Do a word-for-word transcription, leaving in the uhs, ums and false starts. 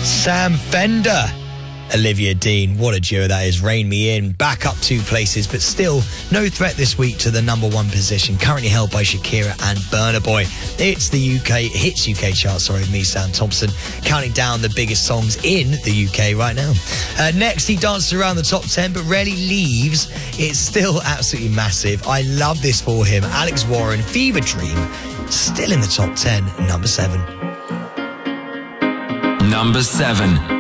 Sam Fender, Olivia Dean. What a duo that is. Rein Me In, back up two places, but still no threat this week to the number one position, currently held by Shakira and Burna Boy. It's the U K, hits U K chart, sorry, me, Sam Thompson, counting down the biggest songs in the U K right now. Uh, next, he dances around the top ten, but rarely leaves. It's still absolutely massive. I love this for him. Alex Warren, Fever Dream, still in the top ten, number seven. Number seven.